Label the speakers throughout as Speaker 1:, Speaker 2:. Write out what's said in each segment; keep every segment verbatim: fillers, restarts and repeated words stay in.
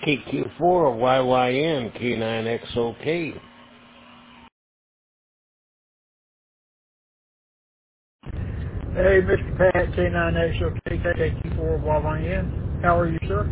Speaker 1: K Q four Y Y N K nine X O K.
Speaker 2: Hey, Mister Pat, K nine X O K, K Q four Y Y N. How are you, sir?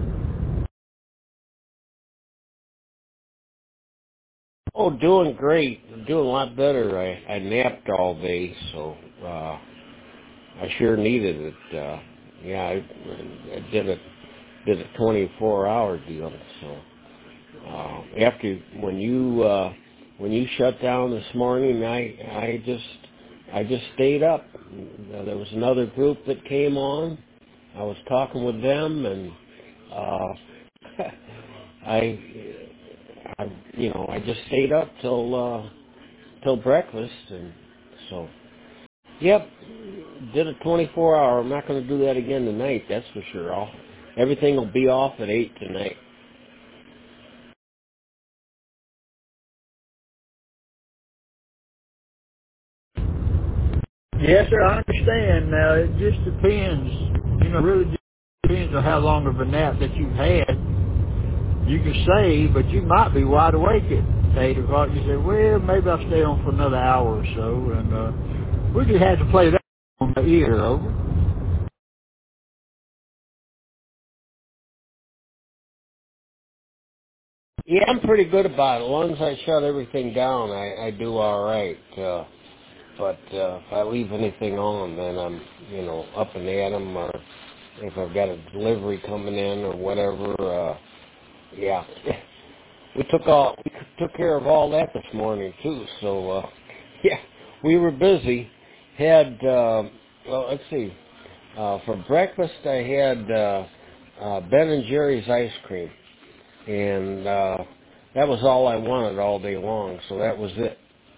Speaker 1: Oh, doing great. Doing a lot better. I, I napped all day, so uh, I sure needed it. Uh, yeah, I, I did a did a twenty-four hour deal. So uh, after when you uh, when you shut down this morning, I I just I just stayed up. Uh, There was another group that came on. I was talking with them, and uh, I, I, you know, I just stayed up till uh, till breakfast, and so, yep, did a twenty-four hour. I'm not going to do that again tonight. That's for sure. I'll, everything will be off at eight tonight.
Speaker 2: Yes, sir, I understand. Now, it just depends. You know, really just depends on how long of a nap that you've had. You can say, but you might be wide awake at eight o'clock. You say, well, maybe I'll stay on for another hour or so. And uh, we just had to play that on the ear, over.
Speaker 1: Yeah, I'm pretty good about it. As long as I shut everything down, I, I do all right. Uh, but uh, if I leave anything on, then I'm, you know, up and at 'em, or if I've got a delivery coming in or whatever. Uh, yeah, we took all we took care of all that this morning too. So uh, yeah, we were busy. Had uh, well, let's see. Uh, for breakfast, I had uh, uh, Ben and Jerry's ice cream, and uh, that was all I wanted all day long. So that was it.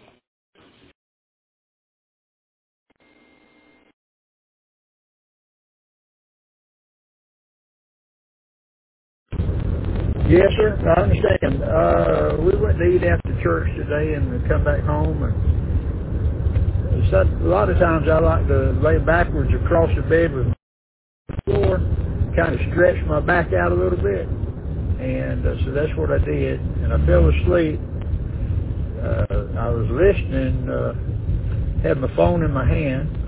Speaker 2: Yes, sir, I understand. Uh, we went to eat after church today and come back home. And so a lot of times I like to lay backwards across the bed with my floor, kind of stretch my back out a little bit. And uh, so that's what I did. And I fell asleep. Uh, I was listening, uh, had my phone in my hand,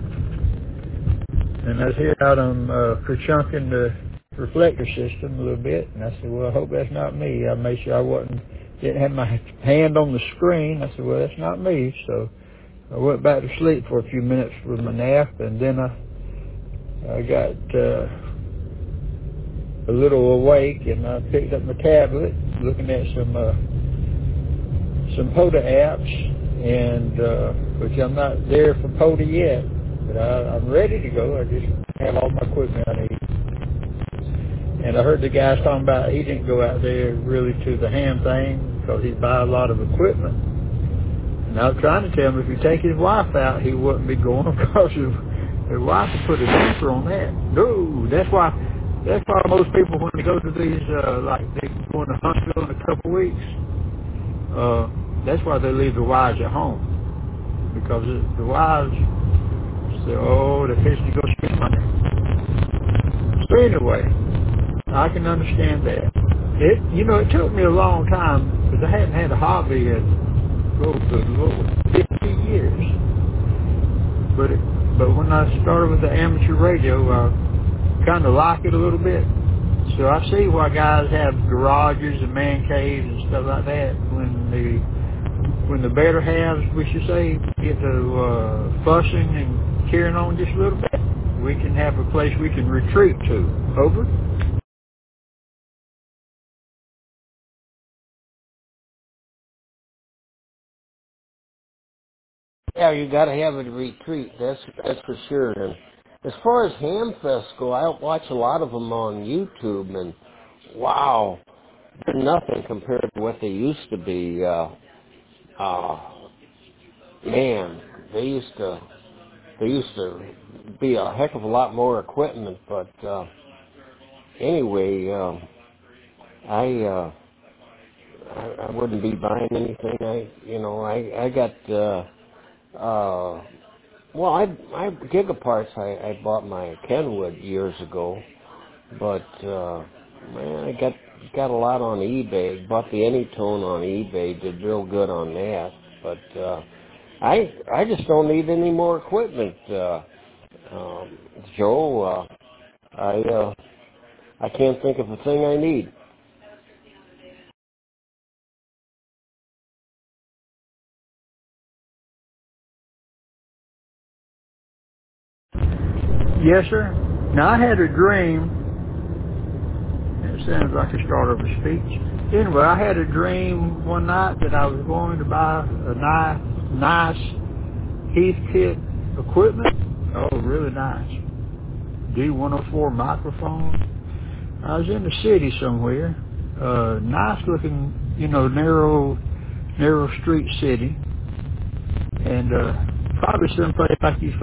Speaker 2: and I was hearing out them uh, kerchunking the reflector system a little bit. And I said, well, I hope that's not me. I made sure I wasn't, didn't have my hand on the screen. I said, well, that's not me. So I went back to sleep for a few minutes with my nap, and then I, I got uh, a little awake, and I picked up my tablet, looking at some uh, some POTA apps, and uh, which I'm not there for POTA yet, but I, I'm ready to go. I just have all my equipment I need. And I heard the guys talking about he didn't go out there really to the ham thing because he'd buy a lot of equipment. And I was trying to tell him if he take his wife out, he wouldn't be going because his, his wife would put a damper on that. No, that's why. That's why most people, when they go to these, uh, like they go in the Huntsville in a couple of weeks, uh, that's why they leave the wives at home, because the the wives say, "Oh, they're fixing to go spend money." So anyway, I can understand that. It, you know, it took me a long time because I hadn't had a hobby in, oh, good Lord, fifty years. But it, but when I started with the amateur radio, I kind of like it a little bit. So I see why guys have garages and man caves and stuff like that. When the when the better halves, we should say, get to uh, fussing and carrying on just a little bit, we can have a place we can retreat to. Over.
Speaker 1: Yeah, you got to have a retreat. That's that's for sure. And as far as Hamfests go, I watch a lot of them on YouTube, and wow, they're nothing compared to what they used to be. Uh, uh, man, they used to they used to be a heck of a lot more equipment. But uh, anyway, um, I, uh, I I wouldn't be buying anything. I you know I I got. Uh, uh, Well, I, I Gigaparts. I, I bought my Kenwood years ago, but uh, Man, I got got a lot on eBay. Bought the Anytone on eBay. Did real good on that. But uh, I I just don't need any more equipment, uh, um, Joe. Uh, I uh, I can't think of a thing I need.
Speaker 2: Yes, sir. Now, I had a dream. It sounds like a start of a speech. Anyway, I had a dream one night that I was going to buy a nice, nice Heathkit equipment. Oh, really nice. D one oh four microphone. I was in the city somewhere. Uh, nice looking, you know, narrow, narrow street city. And, uh, probably someplace like you